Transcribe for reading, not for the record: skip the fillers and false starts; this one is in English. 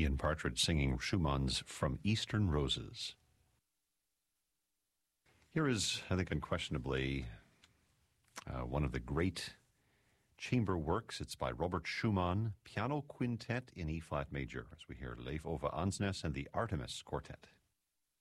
Ian Partridge singing Schumann's From Eastern Roses. Here is, I think, unquestionably one of the great chamber works. It's by Robert Schumann, Piano Quintet in E-flat major, as we hear Leif Ove Ansnes and the Artemis Quartet.